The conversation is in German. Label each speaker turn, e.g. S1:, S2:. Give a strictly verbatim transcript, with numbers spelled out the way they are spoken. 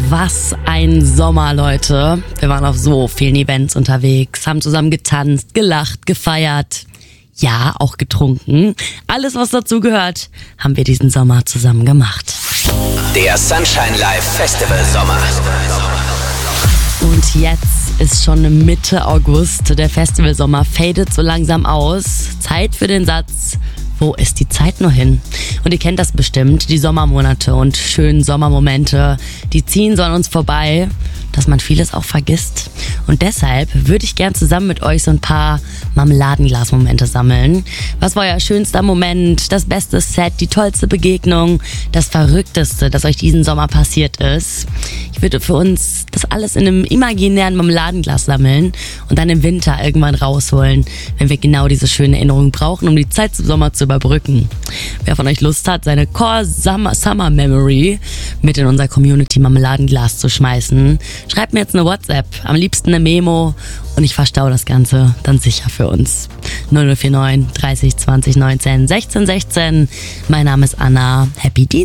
S1: Was ein Sommer, Leute. Wir waren auf so vielen Events unterwegs, haben zusammen getanzt, gelacht, gefeiert. Ja, auch getrunken. Alles, was dazu gehört, haben wir diesen Sommer zusammen gemacht.
S2: Der Sunshine Live Festival Sommer.
S1: Und jetzt ist schon Mitte August. Der Festivalsommer fadet so langsam aus. Zeit für den Satz: Wo ist die Zeit nur hin? Und ihr kennt das bestimmt, die Sommermonate und schönen Sommermomente, die ziehen so an uns vorbei, dass man vieles auch vergisst. Und deshalb würde ich gern zusammen mit euch so ein paar Marmeladenglas-Momente sammeln. Was war euer schönster Moment, das beste Set, die tollste Begegnung, das Verrückteste, das euch diesen Sommer passiert ist? Ich würde für uns das alles in einem imaginären Marmeladenglas sammeln und dann im Winter irgendwann rausholen, wenn wir genau diese schöne Erinnerung brauchen, um die Zeit zum Sommer zu überbrücken. Wer von euch Lust hat, seine Core Summer, Summer Memory mit in unser Community Marmeladenglas zu schmeißen, schreibt mir jetzt eine WhatsApp, am liebsten eine Memo, und ich verstaue das Ganze dann sicher für uns. null null vier neun dreißig zwanzig neunzehn sechzehn sechzehn. Mein Name ist Anna. Happy Dienstag.